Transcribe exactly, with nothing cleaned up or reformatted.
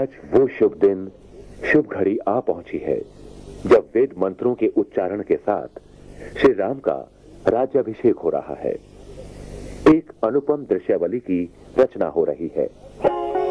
आज वो शुभ दिन, शुभ घड़ी आ पहुंची है जब वेद मंत्रों के उच्चारण के साथ श्री राम का राज्याभिषेक हो रहा है। एक अनुपम दृश्यावली की रचना हो रही है।